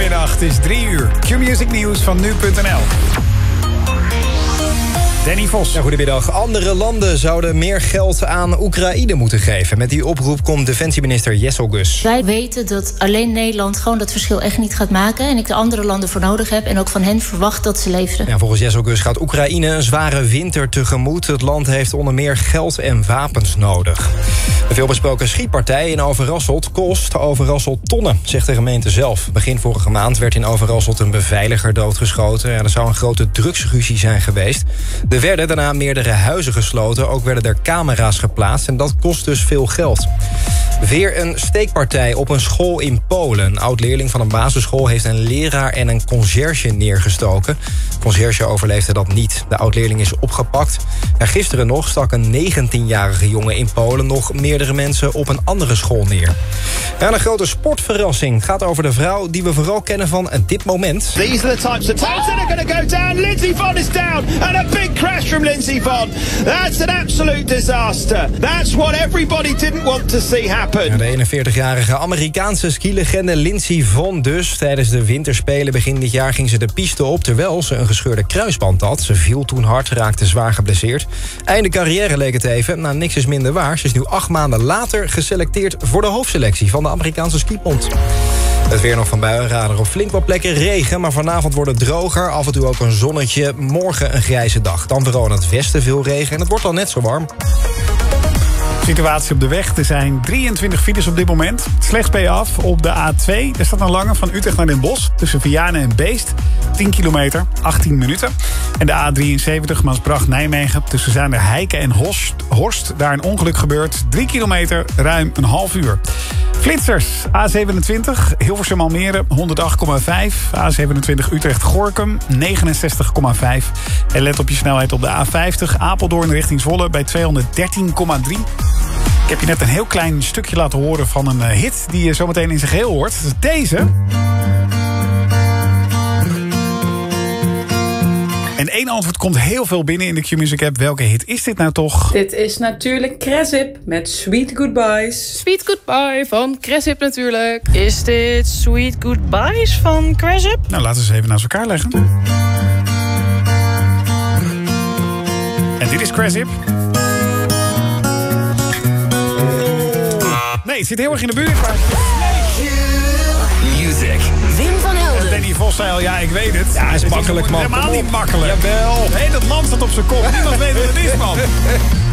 Goedemiddag, het is 3 uur. Q-Music Nieuws van nu.nl. Danny Vos. Ja, goedemiddag. Andere landen zouden meer geld aan Oekraïne moeten geven. Met die oproep komt defensieminister Jesselgus. Wij weten dat alleen Nederland gewoon dat verschil echt niet gaat maken. En ik de andere landen voor nodig heb. En ook van hen verwacht dat ze leveren. Ja, volgens Jesselgus gaat Oekraïne een zware winter tegemoet. Het land heeft onder meer geld en wapens nodig. De veelbesproken schietpartij in Overrasselt kost Overrasselt tonnen, zegt de gemeente zelf. Begin vorige maand werd in Overrasselt een beveiliger doodgeschoten. Ja, er zou een grote drugsruzie zijn geweest. Er werden daarna meerdere huizen gesloten. Ook werden er camera's geplaatst en dat kost dus veel geld. Weer een steekpartij op een school in Polen. Een oud-leerling van een basisschool heeft een leraar en een conciërge neergestoken. De conciërge overleefde dat niet. De oud-leerling is opgepakt. Ja, gisteren nog stak een 19-jarige jongen in Polen nog meerdere mensen op een andere school neer. Ja, een grote sportverrassing. Het gaat over de vrouw die we vooral kennen van dit moment. These are the types of times that are going to go down. Lindsey Vonn is down and a big crash from Lindsey Vonn. That's an absolute disaster. That's what everybody didn't want to see happen. Ja, de 41-jarige Amerikaanse skilegende Lindsey Vonn dus. Tijdens de winterspelen begin dit jaar ging ze de piste op terwijl ze een gescheurde kruisband had. Ze viel toen hard, raakte zwaar geblesseerd. Einde carrière leek het even. Nou, niks is minder waar. Ze is nu 8 maanden later geselecteerd voor de hoofdselectie van de Amerikaanse skibond. Het weer nog van buien, raden op flink wat plekken regen, maar vanavond wordt het droger. Af en toe ook een zonnetje. Morgen een grijze dag. Dan vooral in het westen veel regen en het wordt al net zo warm. Situatie op de weg. Er zijn 23 files op dit moment. Slechts ben je af op de A2. Er staat een lange van Utrecht naar Den Bosch. Tussen Vianen en Beest. 10 kilometer, 18 minuten. En de A73 Maasbracht-Nijmegen. Tussen Zaanderheiken en Horst. Daar een ongeluk gebeurd. 3 kilometer, ruim een half uur. Flitsers, A27, Hilversum-Almere, 108,5. A27 Utrecht-Gorkum, 69,5. En let op je snelheid op de A50, Apeldoorn richting Zwolle bij 213,3. Ik heb je net een heel klein stukje laten horen van een hit die je zometeen in zijn geheel hoort. Dat is deze. En één antwoord komt heel veel binnen in de Q-Music app. Welke hit is dit nou toch? Dit is natuurlijk Cresip met Sweet Goodbyes. Sweet Goodbye van Cresip natuurlijk. Is dit Sweet Goodbyes van Cresip? Nou, laten we ze even naast elkaar leggen. En dit is Cresip. Nee, het zit heel erg in de buurt. Music. Wim van Helden. Danny Vos zei al, ja, ik weet het. Ja, is makkelijk, man. Helemaal niet makkelijk. Jawel. Nee, dat land staat op zijn kop. Niemand weet wat het is, man.